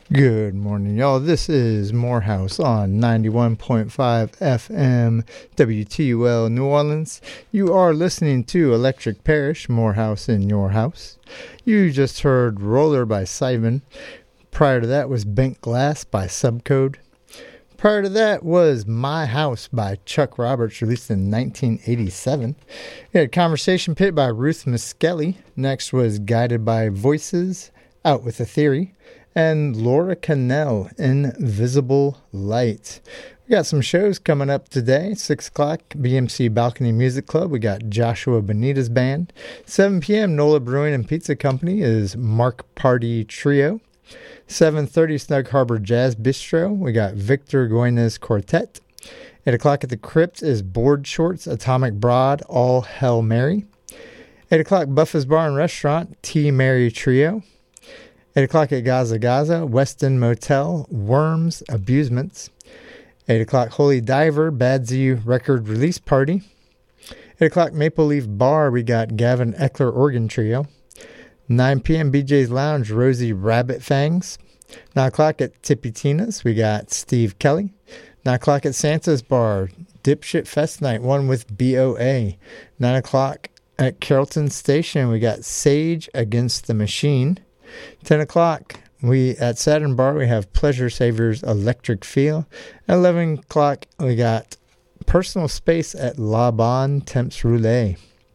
Good morning, y'all. This is Morehouse on 91.5 FM WTUL New Orleans. You are listening to Electric Parish, Morehouse in your house. You just heard Roller by Simon. Prior to that was Bent Glass by Subcode. Prior to that was My House by Chuck Roberts, released in 1987. We had Conversation Pit by Ruth Miskelly. Next was Guided by Voices, Out with a Theory. And Laura Cannell, Invisible Light. We got some shows coming up today. 6 o'clock, BMC Balcony Music Club. We got Joshua Bonita's band. 7 p.m., Nola Brewing and Pizza Company is Mark Party Trio. 7:30, Snug Harbor Jazz Bistro. We got Victor Goines Quartet. 8 o'clock at the Crypt is Board Shorts, Atomic Broad, All Hell Mary. 8 o'clock, Buffa's Bar and Restaurant, T. Mary Trio. 8 o'clock at Gaza Gaza, Weston Motel, Worms, Abusements. 8 o'clock, Holy Diver, Badsy Record Release Party. 8 o'clock, Maple Leaf Bar, we got Gavin Eckler Organ Trio. 9 p.m., BJ's Lounge, Rosie Rabbit Fangs. 9 o'clock at Tippy Tina's, we got Steve Kelly. 9 o'clock at Santa's Bar, Dipshit Fest Night, one with BOA. 9 o'clock at Carrollton Station, we got Sage Against the Machine. 10 o'clock, at Saturn Bar, we have Pleasure Savers Electric Feel. At 11 o'clock, we got Personal Space at La Bonne Temps Roulet.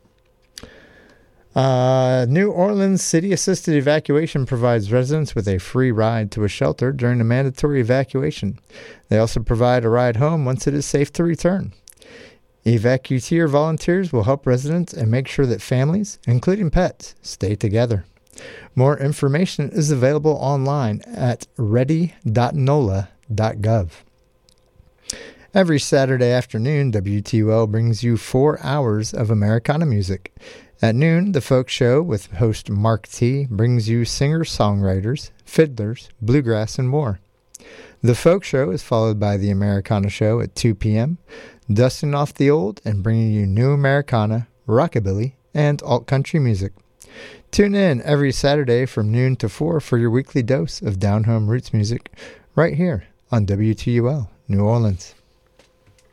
New Orleans City Assisted Evacuation provides residents with a free ride to a shelter during a mandatory evacuation. They also provide a ride home once it is safe to return. Evacueer volunteers will help residents and make sure that families, including pets, stay together. More information is available online at ready.nola.gov. Every Saturday afternoon, WTUL brings you 4 hours of Americana music. At noon, The Folk Show with host Mark T. brings you singer-songwriters, fiddlers, bluegrass, and more. The Folk Show is followed by The Americana Show at 2 p.m., dusting off the old and bringing you new Americana, rockabilly, and alt-country music. Tune in every Saturday from noon to 4 for your weekly dose of down-home roots music right here on WTUL, New Orleans.